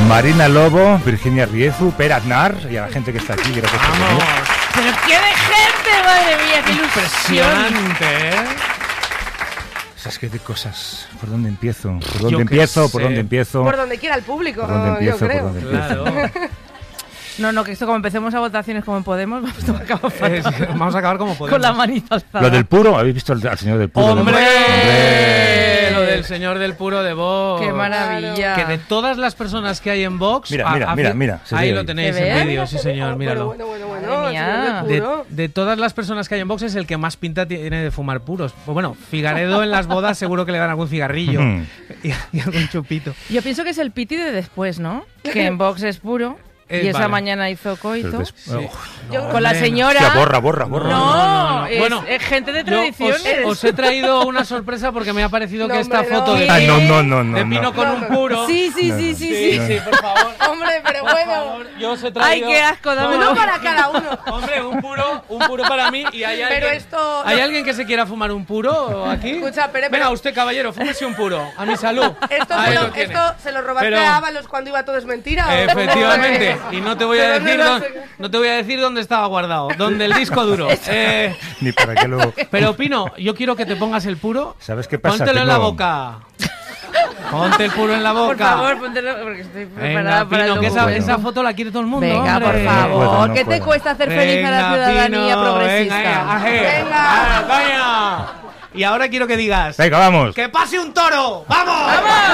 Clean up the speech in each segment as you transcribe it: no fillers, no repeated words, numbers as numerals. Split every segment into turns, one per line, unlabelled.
Marina Lobo, Virginia Riezu, Per Aznar y a la gente que está aquí. Gracias por venir.
¡Pero qué de gente! ¡Madre mía, qué
impresionante, ¿eh?
¿Sabes qué de cosas? ¿Por dónde empiezo? ¿Por dónde empiezo? ¿Por dónde empiezo?
Por donde quiera el público,
¿Por dónde empiezo?
yo creo.
¿Por dónde empiezo?
Claro.
No, que esto como empecemos a votaciones como en Podemos,
Vamos a acabar como podemos.
con la manita alzada.
Lo del puro, ¿habéis visto al señor del puro?
¡Hombre!
¡Hombre!
Lo del señor del puro de Vox.
¡Qué maravilla!
Que de todas las personas que hay en Vox...
Mira.
Ahí lo tenéis
¿Se
en
ve?
vídeo, sí señor, míralo.
Bueno.
Madre mía.
señor del puro.
De todas las personas que hay en Vox es el que más pinta tiene de fumar puros. Pues bueno, Figaredo en las bodas seguro que le dan algún cigarrillo y algún chupito.
Yo pienso que es el piti de después, ¿no? Que en Vox es puro. Y esa
vale.
mañana hizo coito.
Con
la señora.
Hostia, borra.
No, es,
Bueno,
es gente de
Yo
tradiciones.
os he traído una sorpresa porque me ha parecido
No,
que esta
hombre,
foto
no.
de
Ah,
Pino,
no.
de Pino con un puro...
Sí.
Sí, por favor.
Hombre, pero
Por
bueno.
favor, yo os he
Ay,
traído...
qué asco, dámelo.
Uno para cada uno.
Hombre, un puro para mí y hay alguien...
Pero esto...
¿Hay alguien que se quiera fumar un puro aquí?
Escucha, pero-
Venga, usted, caballero, fúmese un puro. A mi salud. Ahí lo tiene.
Esto se lo robaste
Pero-
a Ábalos cuando iba todo es mentira. ¿o?
Efectivamente. Y no te voy a
Pero
decir
no
no te voy a decir dónde estaba guardado. Donde el disco duro.
Ni para qué luego.
Pero Pino, yo quiero que te pongas el puro.
¿Sabes qué pasa?
Póntelo en la
Tengo-
boca. Ponte el puro en la boca.
Por favor, póntelo, porque estoy preparada
Venga,
para
Pino,
el
que
docu.
esa foto la quiere todo el mundo.
Venga,
hombre.
por favor.
No puedo, no
¿Qué te
puedo.
cuesta hacer feliz a la
Venga,
ciudadanía
Pino,
progresista?
Venga. Vaya. Y ahora quiero que digas...
Venga, vamos.
¡Que pase un toro! ¡Vamos!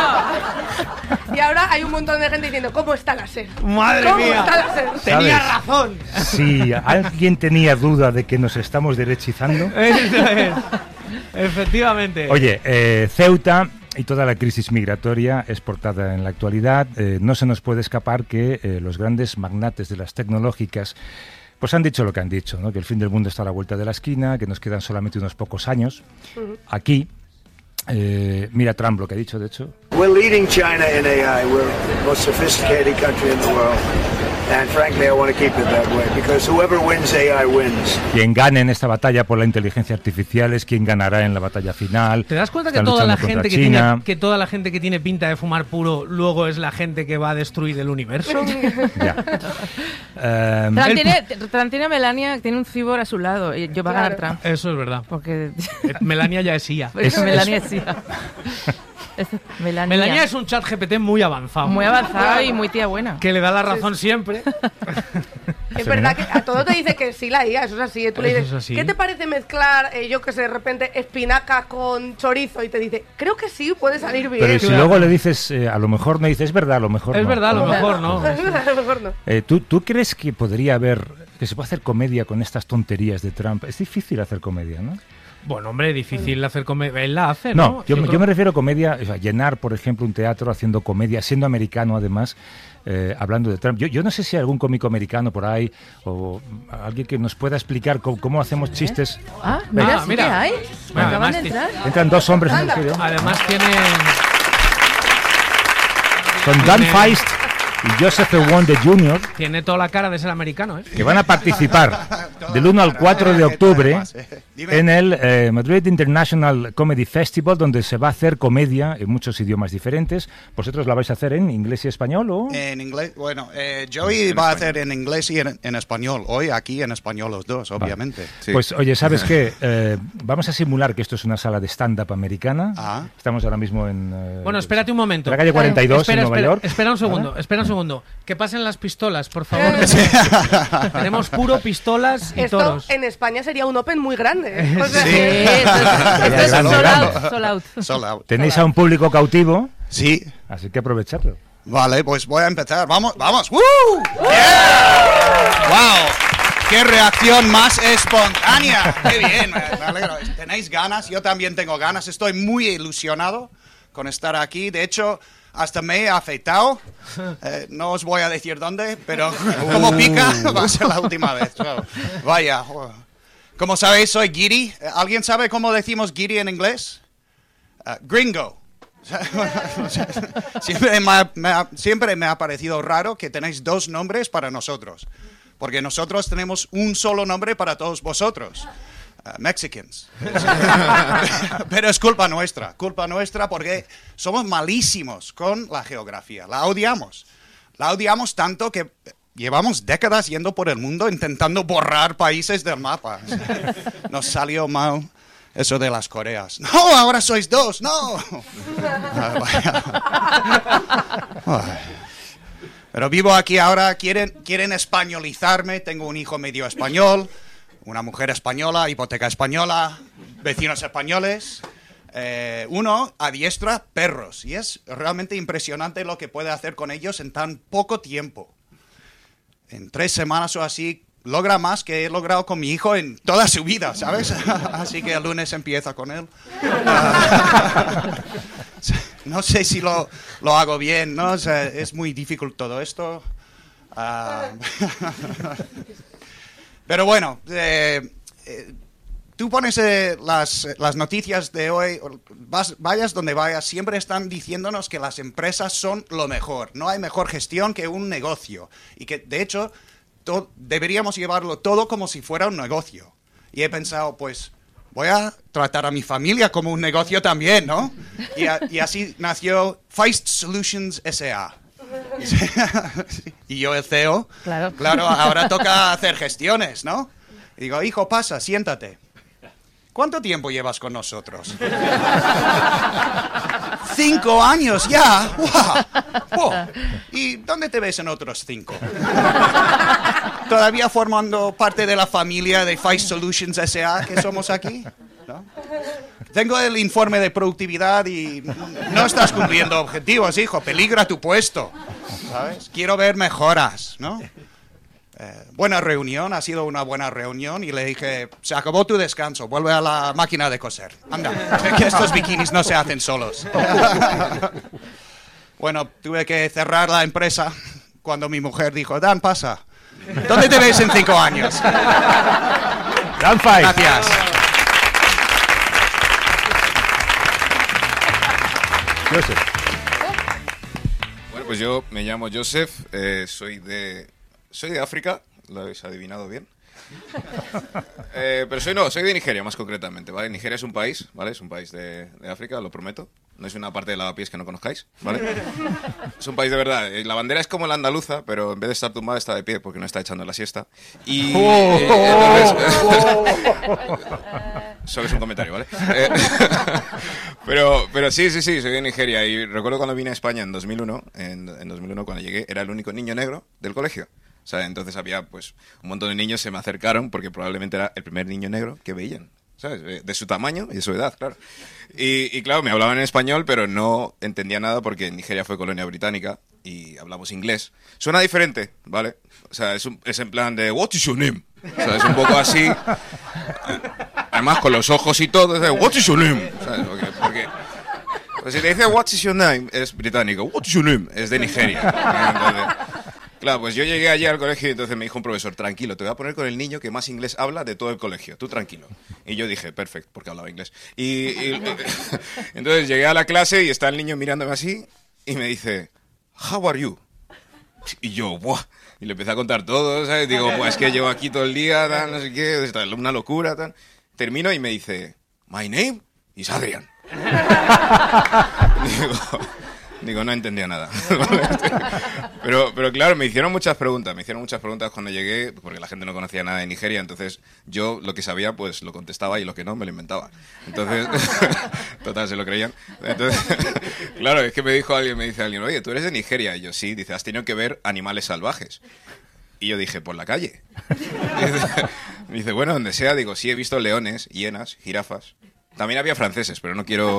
Y ahora hay un montón de gente diciendo, ¿cómo está la SER?
¡Madre
¿Cómo
mía!
está la SER?
Tenía
¿Sabes?
razón.
Si alguien tenía duda de que nos estamos derechizando.
Eso es. Efectivamente.
Oye, Ceuta y toda la crisis migratoria es portada en la actualidad. No se nos puede escapar que los grandes magnates de las tecnológicas pues han dicho lo que han dicho, ¿no? Que el fin del mundo está a la vuelta de la esquina, que nos quedan solamente unos pocos años. Aquí, mira Trump lo que ha dicho, de hecho.
We're leading China in AI. We're the most sophisticated country in the world. And frankly, I want to keep it that way because whoever wins AI wins.
Quien gane en esta batalla por la inteligencia artificial es quien ganará en la batalla final.
¿Te das cuenta que
Están
toda la
luchando
gente
contra
que
China.
toda la gente que tiene pinta de fumar puro luego es la gente que va a destruir el universo?
Ya.
Trump tiene a Melania, tiene un cibor a su lado. Y yo va a ganar Trump.
Eso es verdad.
Porque
Melania ya es IA.
Melania es hija.
Melania es un chat GPT muy avanzado.
muy avanzada y muy tía buena.
Que le da la razón siempre.
Es verdad que a todo te dice que sí la IA, eso es así. Tú le
Eso
dices,
es así.
¿qué te parece mezclar, yo que sé, de repente espinaca con chorizo? Y te dice, creo que sí, puede salir bien.
Pero si
Claro.
luego le dices, a lo mejor no, dices, es verdad, a lo mejor
Es
no.
verdad, a lo mejor no.
A lo mejor no.
¿Tú crees que podría haber, que se puede hacer comedia con estas tonterías de Trump? Es difícil hacer comedia, ¿no?
Bueno, hombre, difícil hacer comedia. Él la hace, ¿no?
No, yo me refiero a comedia, o sea, llenar, por ejemplo, un teatro haciendo comedia, siendo americano además, hablando de Trump. Yo no sé si hay algún cómico americano por ahí o alguien que nos pueda explicar cómo hacemos chistes.
Mira, sí
mira.
que hay.
Bueno,
Acaban de
además
entrar.
Entran dos hombres en el estudio.
Además tienen...
Son Dan Feist y Joseph Wonder Jr.,
Tiene toda la cara de ser americano, ¿eh?
que van a participar del 1 al 4 de octubre en el Madrid International Comedy Festival, donde se va a hacer comedia en muchos idiomas diferentes. ¿Vosotros la vais a hacer en inglés y español o...?
En inglés, bueno, Joey va a hacer en inglés y en español. Hoy aquí en español los dos, obviamente.
Sí.
Pues oye, ¿sabes qué? Vamos a simular que esto es una sala de stand-up americana.
Ah.
Estamos ahora mismo en...
Bueno, espérate un momento.
la calle 42 en Nueva York.
Espera un segundo, Que pasen las pistolas, por favor. Tenemos puro pistolas y
Esto
toros.
en España sería un open muy grande. O sea,
Sí.
Esto es
grande,
sold
grande.
out, sold out.
Sold out.
Tenéis a un público cautivo,
Sí.
así que aprovechadlo.
Vale, pues voy a empezar. Vamos, vamos. ¡Woo! Yeah. ¡Wow! ¡Qué reacción más espontánea! ¡Qué bien! Me alegro. ¿Tenéis ganas? Yo también tengo ganas. Estoy muy ilusionado con estar aquí. De hecho, hasta me he afeitado. No os voy a decir dónde, pero como pica, va a ser la última vez. Vaya. Como sabéis, soy guiri. ¿Alguien sabe cómo decimos guiri en inglés? Gringo. Siempre me ha parecido raro que tenéis dos nombres para nosotros, porque nosotros tenemos un solo nombre para todos vosotros, Mexicans. Pero es culpa nuestra porque somos malísimos con la geografía, la odiamos. La odiamos tanto que llevamos décadas yendo por el mundo intentando borrar países del mapa. Nos salió mal eso de las Coreas. ¡No, ahora sois dos! ¡No! Pero vivo aquí ahora, quieren españolizarme, tengo un hijo medio español, una mujer española, hipoteca española, vecinos españoles. Uno adiestra perros y es realmente impresionante lo que puede hacer con ellos en tan poco tiempo. En 3 semanas o así logra más que he logrado con mi hijo en toda su vida, ¿sabes? Así que el lunes empieza con él. No sé si lo hago bien, ¿no? O sea, es muy difícil todo esto. Pero bueno, tú pones las noticias de hoy, vayas donde vayas, siempre están diciéndonos que las empresas son lo mejor. No hay mejor gestión que un negocio. Y que, de hecho, deberíamos llevarlo todo como si fuera un negocio. Y he pensado, pues, voy a tratar a mi familia como un negocio también, ¿no? Y así nació Feist Solutions S.A. Y yo el CEO. Claro, ahora toca hacer gestiones, ¿no? Y digo, hijo, pasa, siéntate. ¿Cuánto tiempo llevas con nosotros? 5 años ya. ¡Wow! ¿Y dónde te ves en otros 5? ¿Todavía formando parte de la familia de Feist Solutions S.A. que somos aquí? ¿No? Tengo el informe de productividad y no estás cumpliendo objetivos, hijo. Peligra tu puesto. ¿Sabes? Quiero ver mejoras, ¿no? Buena reunión, ha sido una buena reunión y le dije, se acabó tu descanso, vuelve a la máquina de coser. Anda, que estos bikinis no se hacen solos. Bueno, tuve que cerrar la empresa cuando mi mujer dijo, Dan, pasa. ¿Dónde te ves en 5 años?
Dan Feist.
Gracias.
Joseph.
Bueno, pues yo me llamo Joseph, soy de África, lo habéis adivinado bien. Pero soy de Nigeria, más concretamente, ¿vale? Nigeria es un país, ¿vale? Es un país de África, lo prometo. No es una parte de lavapiés que no conozcáis, ¿vale? Es un país de verdad. La bandera es como la andaluza, pero en vez de estar tumbada está de pie porque no está echando la siesta. Y entonces... Solo es un comentario, ¿vale? Pero sí, soy de Nigeria. Y recuerdo cuando vine a España en 2001, en 2001 cuando llegué, era el único niño negro del colegio. O sea, entonces había pues un montón de niños se me acercaron porque probablemente era el primer niño negro que veían, ¿sabes? De su tamaño y de su edad, claro. Y claro, me hablaban en español, pero no entendía nada porque Nigeria fue colonia británica y hablamos inglés. Suena diferente, ¿vale? O sea, es en plan de "What is your name?". O sea, es un poco así. Además, con los ojos y todo, es de "What is your name?". ¿Sabes? Porque pues si te dice "What is your name?", es británico. "What is your name?", es de Nigeria. Entonces, claro, pues yo llegué allí al colegio y entonces me dijo un profesor, tranquilo, te voy a poner con el niño que más inglés habla de todo el colegio, tú tranquilo. Y yo dije, perfecto, porque hablaba inglés. Y entonces llegué a la clase y está el niño mirándome así y me dice, "How are you?". Y yo, ¡buah! Y le empecé a contar todo, ¿sabes? Digo, pues es que llevo aquí todo el día, tal, no sé qué, una locura, tal. Termino y me dice, "My name is Adrian". Digo, no entendía nada. Pero claro, me hicieron muchas preguntas cuando llegué, porque la gente no conocía nada de Nigeria, entonces yo lo que sabía, pues lo contestaba y lo que no, me lo inventaba. Entonces, total, se lo creían. Entonces, claro, es que me dice alguien, "Oye, ¿tú eres de Nigeria?". Y yo, sí, dice, "¿Has tenido que ver animales salvajes?". Y yo dije, "Por la calle". Me dice, "Bueno, donde sea". Digo, sí, he visto leones, hienas, jirafas. También había franceses, pero no quiero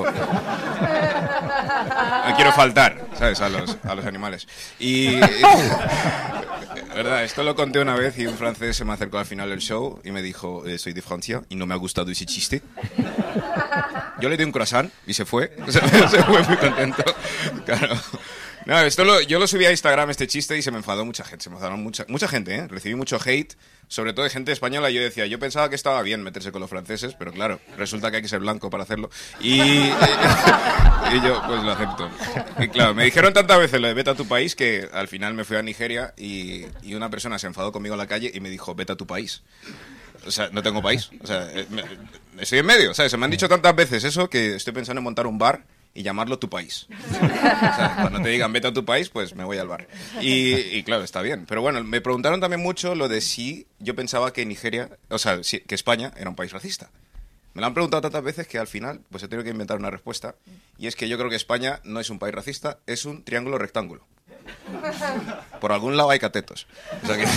faltar, ¿sabes? A los animales. Y verdad, esto lo conté una vez y un francés se me acercó al final del show y me dijo, "Soy de Francia y no me ha gustado ese chiste". Yo le di un croissant y se fue. Se fue muy contento. Claro. No, yo lo subí a Instagram, este chiste, y se me enfadó mucha gente. Se me enfadaron mucha gente, ¿eh? Recibí mucho hate, sobre todo de gente española. Yo decía, yo pensaba que estaba bien meterse con los franceses, pero claro, resulta que hay que ser blanco para hacerlo. Y yo, pues lo acepto. Y claro, me dijeron tantas veces lo de "vete a tu país", que al final me fui a Nigeria y una persona se enfadó conmigo en la calle y me dijo, "Vete a tu país". O sea, no tengo país. O sea, estoy en medio, ¿sabes? Se me han dicho tantas veces eso que estoy pensando en montar un bar y llamarlo tu país. O sea, cuando te digan vete a tu país, pues me voy al bar. Y claro, está bien. Pero bueno, me preguntaron también mucho lo de si yo pensaba que Nigeria, o sea, que España era un país racista. Me lo han preguntado tantas veces que al final pues he tenido que inventar una respuesta. Y es que yo creo que España no es un país racista, es un triángulo rectángulo. Por algún lado hay catetos. O sea que...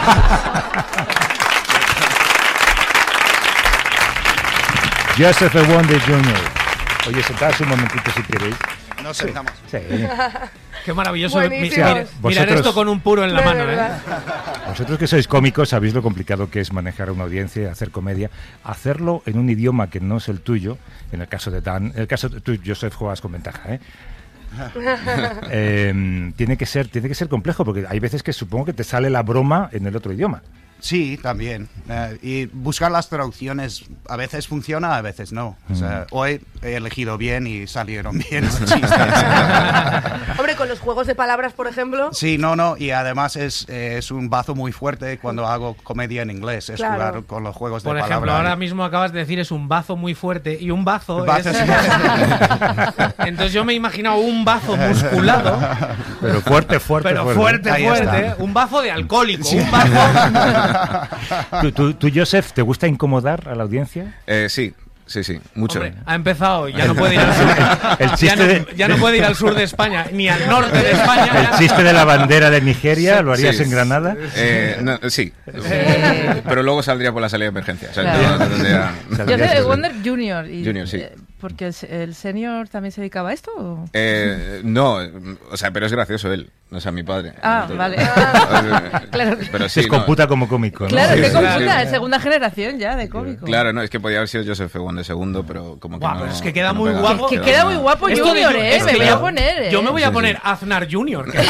Joseph Wonder Jr. Oye, sentaos un momentito si queréis.
Nos sentamos.
Sí.
Qué maravilloso.
Buenísimos.
Mirar
Vosotros-
esto con un puro en la
De
mano,
verdad.
Vosotros que sois cómicos sabéis lo complicado que es manejar a una audiencia, hacer comedia, hacerlo en un idioma que no es el tuyo, en el caso de Dan, en el caso de tú, Joseph, juegas con ventaja, ¿eh? Tiene que ser complejo, porque hay veces que supongo que te sale la broma en el otro idioma.
Sí, también. Y buscar las traducciones a veces funciona, a veces no. O sea, hoy he elegido bien y salieron bien los chistes.
Hombre, con los juegos de palabras, por ejemplo.
Sí, no, y además es un bazo muy fuerte cuando hago comedia en inglés, es
Claro.
jugar con los juegos de
Por
palabras.
ejemplo, ahora mismo acabas de decir es un bazo muy fuerte y un bazo,
Bazo
es...
es-
Entonces yo me he imaginado un bazo musculado,
Pero fuerte, fuerte,
pero
fuerte.
Ahí
fuerte,
está.
un bazo de alcohólico, un bazo...
¿Tú, Joseph, te gusta incomodar a la audiencia?
Sí, mucho.
Hombre, ha empezado, ya no puede ir al sur.
El chiste
ya no puede ir al sur de España, ni al norte de España.
El chiste de la bandera de Nigeria, ¿lo harías
Sí.
en Granada?
No, sí. Pero luego saldría por la salida de emergencia. O sea,
Claro.
no tendría-
Yo sé de Wonder Junior.
Junior, sí.
Porque el senior también se dedicaba a esto. ¿O?
No, o sea, pero es gracioso él, o sea, mi padre.
Ah,
Entonces-
vale. Claro.
Pero sí,
Se computa como cómico, ¿no?
Claro,
Sí,
que
sí,
computa,
sí.
es segunda generación ya de cómico.
Claro, no, es que podía haber sido Joseph Wonder segundo, pero como que
Guau,
no.
pero es que queda
no
muy
pega.
guapo.
Que queda muy guapo
Esto de
Junior,
Ju-
¿eh?
es
Me
que
voy
yo-
a poner, ¿eh?
Yo me voy a
Sí,
poner
sí.
Aznar Junior. que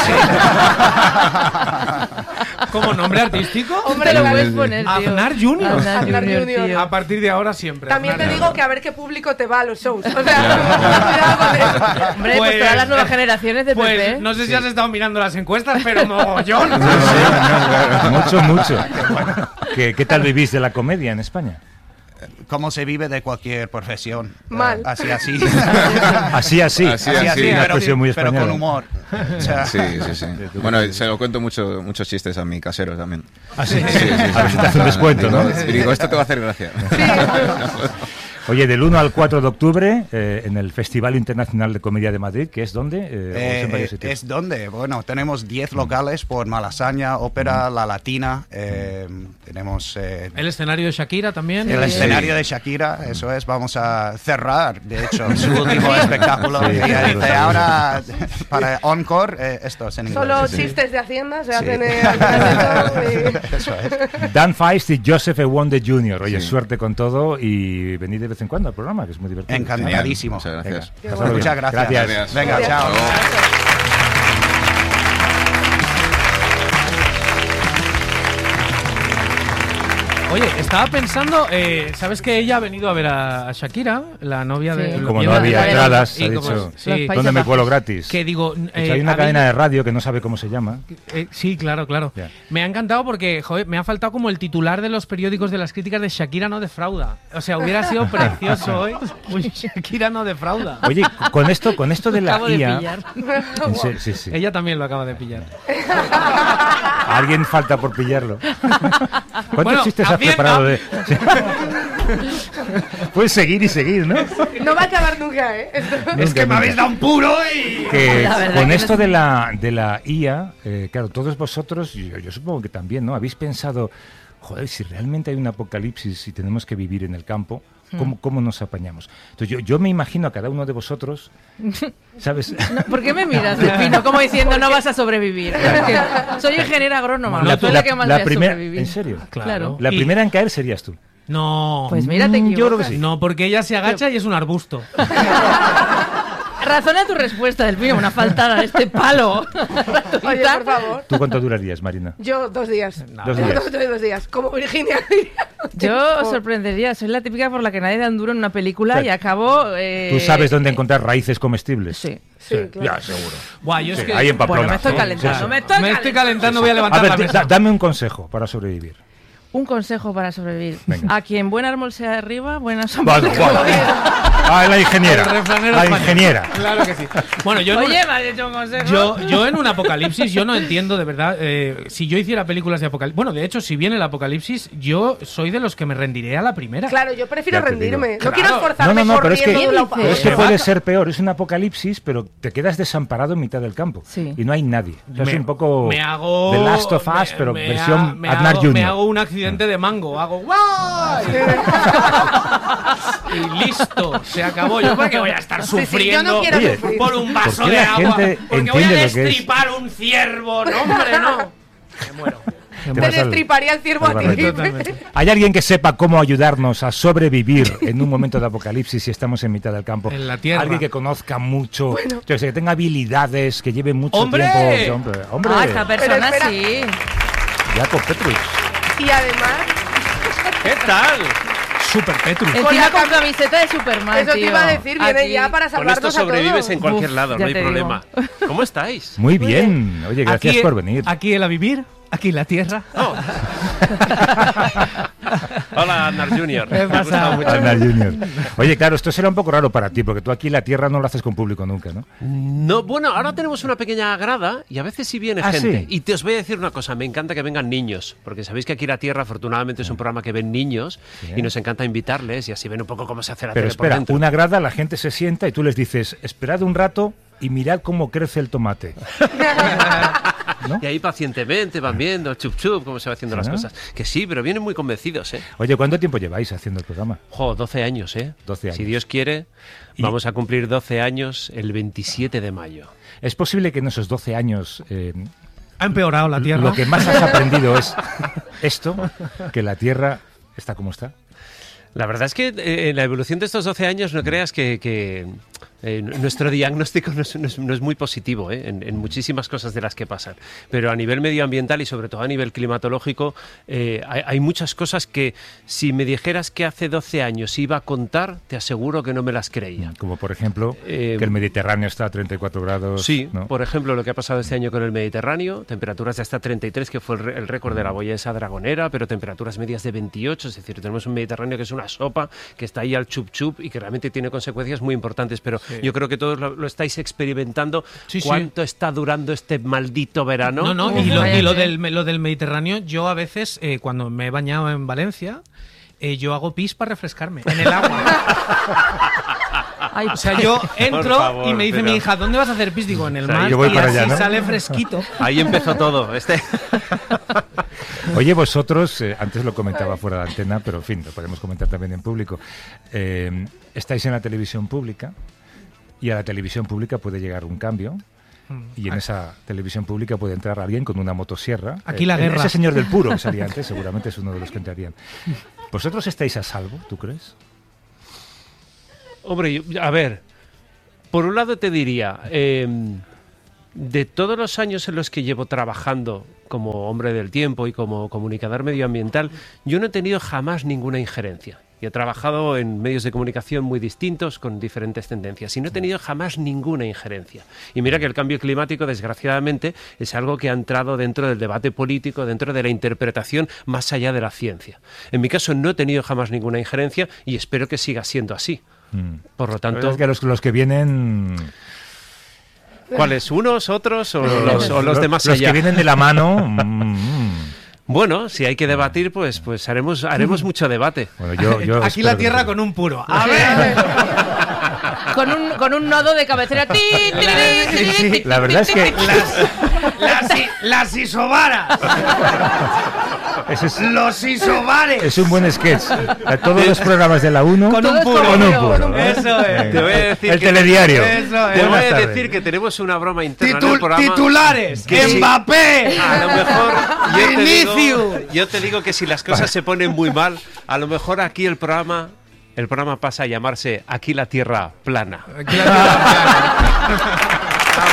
¿Como nombre artístico?
Hombre, lo puedes poner, tío.
Aznar Junior.
Aznar Junior.
tío.
A partir de ahora siempre.
También te
Aznar
digo que a ver qué público te va a los shows. O sea, cuidado con eso.
Hombre, pues todas las nuevas generaciones del
Pues
PP.
no sé si has estado mirando las encuestas, pero mogollón.
Mucho. ¿Qué tal vivís de la comedia en España?
Cómo se vive de cualquier profesión.
Mal.
Así.
Así.
Así,
Una
pero-
expresión muy
pero
española.
con humor. O sea,
Sí. Bueno, se lo cuento muchos chistes a mi casero también.
Así. A ver si te hace un descuento, ¿no?
Y digo, esto te va a hacer gracia.
Oye, del 1 al 4 de octubre, en el Festival Internacional de Comedia de Madrid, ¿que es dónde? ¿O es en varios sitios?
es donde, bueno, tenemos 10 locales por Malasaña, Ópera, La Latina, tenemos
El escenario de Shakira también.
el escenario de Shakira, eso es, vamos a cerrar, de hecho, su último espectáculo.
Sí,
Y
seguro,
dice,
seguro.
ahora, para Encore, esto es en inglés.
Solo
Sí.
chistes de Hacienda se
Sí.
hacen al final de todo.
Eso es.
Dan Feist y Joseph Wonder Jr. Oye,
Sí.
suerte con todo y venid de vez en cuando al programa, que es muy divertido.
Encantadísimo.
Muchas gracias.
Venga, pasarlo bien.
Muchas gracias.
Gracias.
Venga,
Gracias.
chao.
Hasta luego.
Oye, estaba pensando, ¿sabes que ella ha venido a ver a Shakira, la novia
Sí.
de...
Como
Y
no había
la-
entradas,
y
ha
como-
dicho,
sí.
Los Países
¿dónde me
Bajos.
cuelo gratis?
Que digo...
Hay una
habéis-
cadena de radio que no sabe cómo se llama.
Sí, claro.
Ya.
Me ha encantado porque, joder, me ha faltado como el titular de los periódicos de las críticas de Shakira no defrauda. O sea, hubiera sido precioso hoy. Uy, Shakira no defrauda.
Oye, con esto de la
Acabo de
IA...
pillar.
Sí.
Ella también lo acaba de pillar.
Alguien falta por pillarlo. ¿Cuántos
Bueno,
chistes has
Hacienda.
preparado de...? Puedes seguir y seguir, ¿no?
No va a acabar nunca, ¿eh?
Es que me habéis dado un puro y...
Que
La verdad
con
que
esto
no sé.
de la IA, claro, todos vosotros, yo supongo que también, ¿no? Habéis pensado, joder, si realmente hay un apocalipsis y tenemos que vivir en el campo, ¿cómo nos apañamos? Entonces yo me imagino a cada uno de vosotros, ¿sabes?
No, ¿por qué me miras de fino? Como diciendo, no vas a sobrevivir. Es que soy ingeniera agrónoma.
La-
soy la que más
la
voy a
primera,
sobrevivir.
¿en serio?
Claro.
La
Y-
primera en caer serías tú.
No.
Pues mira, te
Yo creo que
equivocas.
sí.
No, porque ella se agacha y es un arbusto.
Razona tu respuesta del mío, una faltada de este palo.
Oye, por favor.
¿Tú cuánto durarías, Marina?
Yo 2 días.
2 días.
Yo 2 días. Como Virginia.
Yo os sorprendería, soy la típica por la que nadie da un duro en una película
Claro.
y acabo...
¿Tú sabes dónde encontrar raíces comestibles?
Sí.
Sí, claro.
Ya, seguro.
Guau, yo es
Sí,
que...
ahí en Pamplona.
Bueno, me estoy
Sí,
calentando,
sí, sí.
me estoy
Me estoy calentando, voy a
A
levantar
ver,
la mesa.
dame un consejo para sobrevivir.
Un consejo para sobrevivir.
Venga.
A quien buen árbol sea arriba, buena sombra.
La ingeniera.
El refranero
La
español.
ingeniera.
Claro que sí. Bueno, yo
Oye, me has hecho un consejo.
yo en un apocalipsis, yo no entiendo de verdad. Si yo hiciera películas de apocalipsis. Bueno, de hecho, si viene el apocalipsis, yo soy de los que me rendiré a la primera.
Claro, yo prefiero
Ya te
rendirme.
digo.
No quiero
Claro.
esforzarme
No, pero es que,
corriendo de un lado para
pero es que
otro.
puede ser peor. Es un apocalipsis, pero te quedas desamparado en mitad del campo.
Sí.
Y no hay nadie. O sea, es un poco
me hago
The Last of Us, pero versión Aznar
me
Junior.
hago un accidente de mango, hago ¡guay! Y listo, se acabó. Yo para qué voy a estar
Sí, sí, yo
sufriendo
no quiero
Oye,
sufrir.
por un vaso
¿por qué
de
la
agua,
gente
porque voy a
entiende lo que es?
destripar un ciervo, no hombre, no. Me muero.
Te
Te
vas al-
destriparía el ciervo
al
a ti.
barranco.
Totalmente.
¿Hay alguien que sepa cómo ayudarnos a sobrevivir en un momento de apocalipsis si estamos en mitad del campo?
En la tierra.
Alguien que conozca mucho, yo sé, que tenga habilidades, que lleve mucho
¡Hombre!
tiempo. Hombre,
Ah, esta persona
espera.
sí.
Jacob Petrus.
Y además,
¿Qué tal?
Super Petrus.
Encima
la
con
cam-
camiseta de Superman,
eso te
tío.
iba a decir, viene
Aquí.
ya para
Con
salvarnos
esto
a todos.
sobrevives en cualquier
Uf,
lado,
ya
no hay
te
problema. ¿Cómo estáis?
Muy bien. Oye, gracias
Aquí-
por venir.
Aquí el a vivir, aquí la tierra.
Hola, Aznar Junior. Me ha
pasa?
gustado mucho.
Aznar Junior. Oye, claro, esto será un poco raro para ti, porque tú aquí la tierra no lo haces con público nunca, ¿no?
No, bueno, ahora tenemos una pequeña grada y a veces sí viene
Ah,
gente.
¿sí?
Y te os voy a decir una cosa, me encanta que vengan niños, porque sabéis que aquí La Tierra afortunadamente es un programa que ven niños y nos encanta invitarles y así ven un poco cómo se hace la
Pero
tele por
espera,
dentro.
una grada, la gente se sienta y tú les dices, esperad un rato y mirad cómo crece el tomate. ¿No?
Y ahí pacientemente van viendo, chup chup, cómo se va haciendo las
¿Ah?
cosas. Que sí, pero vienen muy convencidos, ¿eh?
Oye, ¿cuánto tiempo lleváis haciendo el programa?
12 años, ¿eh?
12
Si
años.
Dios quiere,
Y-
vamos a cumplir 12 años el 27 de mayo.
¿Es posible que en esos 12 años
Ha empeorado la tierra.
lo que más has aprendido es esto, que la Tierra está como está?
La verdad es que en la evolución de estos 12 años no creas que nuestro diagnóstico no es muy positivo en muchísimas cosas de las que pasan. Pero a nivel medioambiental y sobre todo a nivel climatológico hay muchas cosas que si me dijeras que hace 12 años iba a contar, te aseguro que no me las creía.
Como por ejemplo,
Eh,
que el Mediterráneo está a 34 grados.
Sí,
¿no?
por ejemplo, lo que ha pasado este año con el Mediterráneo, temperaturas de hasta 33, que fue el récord de la Boyesa Dragonera, pero temperaturas medias de 28, es decir, tenemos un Mediterráneo que es una sopa, que está ahí al chup chup y que realmente tiene consecuencias muy importantes, pero yo creo que todos lo estáis experimentando.
Sí, sí.
¿Cuánto está durando este maldito verano?
No,
Uf,
y lo
cállate.
del Mediterráneo, yo a veces, cuando me he bañado en Valencia, yo hago pis para refrescarme en el agua.
Ay,
O sea, yo entro
favor,
y me dice
pero-
mi hija, ¿dónde vas a hacer pis? Digo, en el
O sea,
mar.
yo voy
y
para
así
allá, ¿no?
sale fresquito.
Ahí empezó todo.
Oye, vosotros, antes lo comentaba fuera de antena, pero en fin, lo podemos comentar también en público. Estáis en la televisión pública y a la televisión pública puede llegar un cambio. Y en esa televisión pública puede entrar alguien con una motosierra.
Aquí la guerra.
Ese señor del puro que salía antes seguramente es uno de los que entrarían. ¿Vosotros estáis a salvo, tú crees?
Hombre, a ver, por un lado te diría, de todos los años en los que llevo trabajando como hombre del tiempo y como comunicador medioambiental, yo no he tenido jamás ninguna injerencia. Y he trabajado en medios de comunicación muy distintos, con diferentes tendencias, y no he tenido jamás ninguna injerencia. Y mira que el cambio climático, desgraciadamente, es algo que ha entrado dentro del debate político, dentro de la interpretación más allá de la ciencia. En mi caso no he tenido jamás ninguna injerencia y espero que siga siendo así. Por lo
La verdad
tanto,
es que los que vienen...
¿cuáles? ¿Unos, otros o los de más
los
allá?
que vienen de la mano...
Bueno, si hay que debatir, pues haremos mucho debate.
Bueno, yo
Aquí
espero
la
que
tierra
no.
con un puro. A ver.
con un nodo de cabecera. ¡Ti, ti, ti, ti, ti,
La verdad es que
Las isobaras.
ese es,
Los isobares.
es un buen sketch. Todos los programas de la 1
Con un
Todo es
puro.
con un
Con
puro.
un
¿eh?
Eso es.
Venga.
Te voy a decir
El
que-
telediario.
Eso es.
Te voy
Buenas
a
tardes.
decir que tenemos una broma interna en el programa.
Titulares.
Que sí.
Mbappé.
A lo mejor
Vinicius.
yo te digo que si las cosas se ponen muy mal, a lo mejor aquí el programa pasa a llamarse Aquí la Tierra Plana.
Aquí la tierra.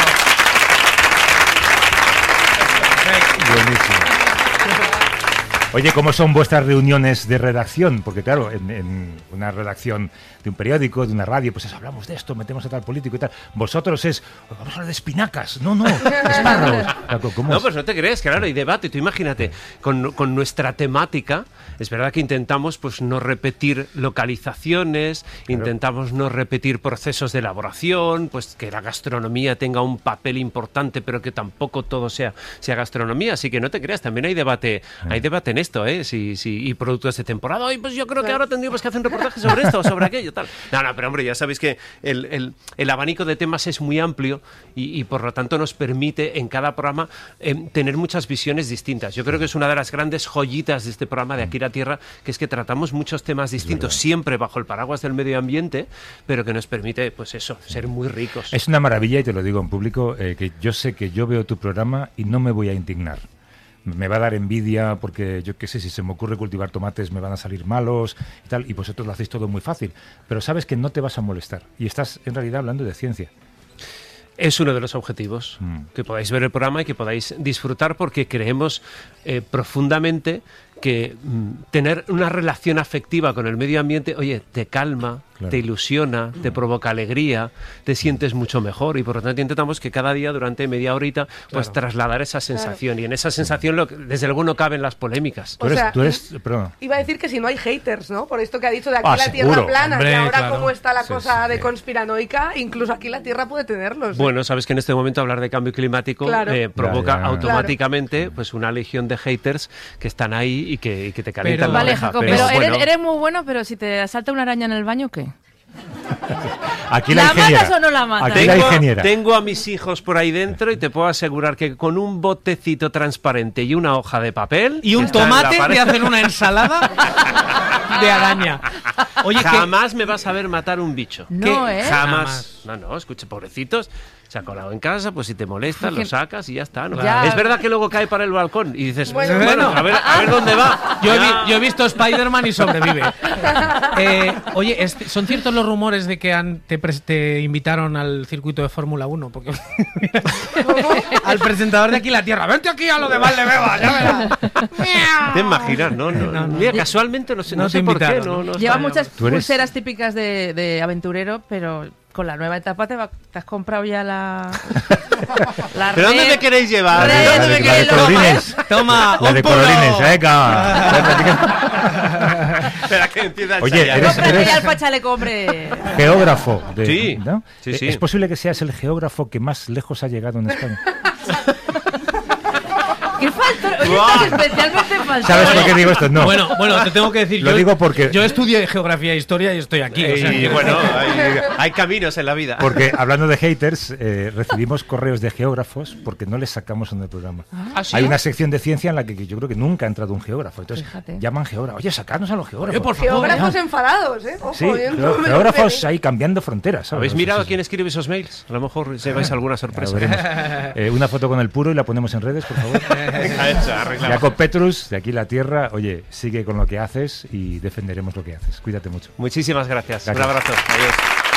Buenísimo. Oye, ¿cómo son vuestras reuniones de redacción? Porque claro, en una redacción de un periódico, de una radio, pues hablamos de esto, metemos a tal político y tal. Vosotros vamos a hablar de espinacas. No, espárragos.
No, pues no te crees, claro, hay debate. Tú imagínate, con nuestra temática, es verdad que intentamos pues no repetir localizaciones, intentamos no repetir procesos de elaboración, pues que la gastronomía tenga un papel importante, pero que tampoco todo sea gastronomía. Así que no te creas, también hay debate en esto, ¿eh? Y productos de temporada. Ay, pues yo creo que ahora tendríamos que hacer un reportaje sobre esto o sobre aquello, tal. No, pero hombre, ya sabéis que el abanico de temas es muy amplio y por lo tanto nos permite en cada programa tener muchas visiones distintas. Yo creo que es una de las grandes joyitas de este programa de Aquí la Tierra, que es que tratamos muchos temas distintos, siempre bajo el paraguas del medio ambiente, pero que nos permite, pues eso, ser muy ricos.
Es una maravilla, y te lo digo en público, que yo sé que yo veo tu programa y no me voy a indignar. Me va a dar envidia porque, yo qué sé, si se me ocurre cultivar tomates me van a salir malos y tal, y vosotros lo hacéis todo muy fácil. Pero sabes que no te vas a molestar y estás en realidad hablando de ciencia.
Es uno de los objetivos, que podáis ver el programa y que podáis disfrutar, porque creemos profundamente que tener una relación afectiva con el medio ambiente, oye, te calma, te ilusiona, te provoca alegría, te sientes mucho mejor, y por lo tanto intentamos que cada día durante media horita pues trasladar esa sensación, y en esa sensación desde luego no caben las polémicas.
Perdón.
Iba a decir que si no hay haters, ¿no? Por esto que ha dicho de aquí la Tierra plana,
hombre,
que ahora
claro.
como está la cosa de conspiranoica, incluso aquí la Tierra puede tenerlos.
Bueno, sabes que en este momento hablar de cambio climático provoca automáticamente pues una legión de haters que están ahí y que te calientan la
vale,
oreja.
Jacob,
pero
bueno. eres muy bueno, pero si te asalta una araña en el baño, ¿qué?
Aquí la
matas o no la matas?
Aquí la ingeniera.
Tengo a mis hijos por ahí dentro y te puedo asegurar que con un botecito transparente y una hoja de papel
y un tomate te hacen una ensalada de araña. Oye,
jamás me vas a ver matar un bicho.
No,
Jamás. No, escuche, pobrecitos. Se ha colado en casa, pues si te molesta, lo sacas y ya está, ¿no?
Ya.
Es verdad que luego cae para el balcón y dices,
Bueno,
a ver dónde va.
Yo he visto Spider-Man y sobrevive. Oye, ¿son ciertos los rumores de que te invitaron al circuito de Fórmula 1? Porque al presentador de Aquí la Tierra, vente aquí a lo de Valdebebas, ya verás.
¿Te imaginas? No. Mira, casualmente no sé por qué.
Lleva muchas pulseras típicas de aventurero, pero con la nueva etapa te has comprado ya la
¿Pero dónde me queréis llevar?
La de colorines.
Toma,
La de colorines,
Espera que empieza el
Oye,
eres ya el pachaleco, hombre.
geógrafo.
Sí,
¿no?
sí.
¿Es posible que seas el geógrafo que más lejos ha llegado en España?
¿Qué faltó? Oye, estás especialmente faltó.
¿Sabes por qué digo esto? No.
Bueno, te tengo que decir.
Lo digo porque
yo estudié geografía e historia y estoy aquí. O sea,
Y bueno, hay caminos en la vida.
Porque hablando de haters, recibimos correos de geógrafos porque no les sacamos en el programa.
¿sí?
Hay una sección de ciencia en la que yo creo que nunca ha entrado un geógrafo. Entonces
Fíjate.
llaman geógrafos. Oye, sacarnos a los geógrafos.
Oye, por favor.
Geógrafos enfadados, ¿eh? Ojo,
Sí,
yo no me lo
geógrafos
pedí.
ahí cambiando fronteras. ¿sabes?
¿Habéis mirado
Sí.
quién escribe esos mails? A lo mejor lleváis alguna
Ya
sorpresa.
lo veremos. Una foto con el puro y la ponemos en redes, por favor. Jacob Petrus, de Aquí la Tierra. Oye, sigue con lo que haces y defenderemos lo que haces. Cuídate mucho.
Muchísimas gracias.
Gracias.
Un abrazo. Adiós.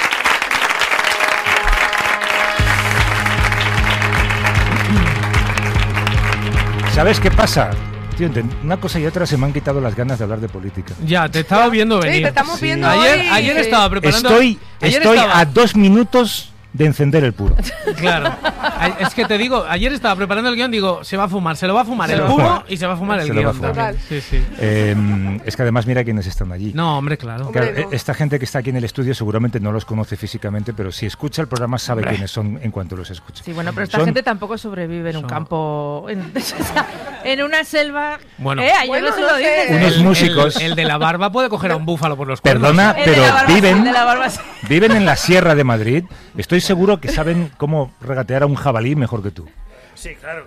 ¿Sabes qué pasa? Tío, una cosa y otra se me han quitado las ganas de hablar de política.
Ya, te estaba viendo venir.
Sí, te estamos viendo
Ayer
hoy.
estaba preparando.
Estoy
estaba-
a 2 minutos de encender el puro.
Claro. Es que te digo, ayer estaba preparando el guión, digo, se va a fumar, se lo va a fumar el
lo va a
puro
fumar.
y se va a fumar el
Se lo va a
guión
fumar.
también. Sí, sí.
Es que además mira quiénes están allí.
No, hombre, claro.
Claro,
Hombre, no.
esta gente que está aquí en el estudio seguramente no los conoce físicamente, pero si escucha el programa sabe quiénes son en cuanto los escuche.
Sí, bueno, pero esta
Son-
gente tampoco sobrevive en un campo, en una selva.
Bueno.
Ayer
Bueno,
no se
no
lo
sé.
dices.
Unos músicos.
El de la barba puede coger a un búfalo por los cuernos.
Perdona,
El de
pero
la barba,
viven,
el de la barba, sí.
viven en la Sierra de Madrid. Estoy seguro que saben cómo regatear a un jabalí mejor que tú.
Sí, claro.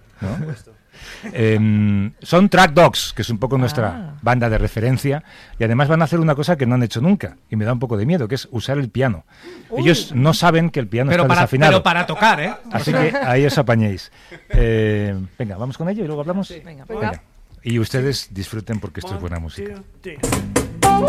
¿No? Son Track Dogs, que es un poco nuestra banda de referencia, y además van a hacer una cosa que no han hecho nunca, y me da un poco de miedo, que es usar el piano. Ellos no saben que el piano está desafinado.
Pero para tocar, ¿eh?
Así que ahí os apañéis. Venga, vamos con ello y luego hablamos.
Venga,
Venga. Y ustedes disfruten porque esto es buena música.
1, 2, 3.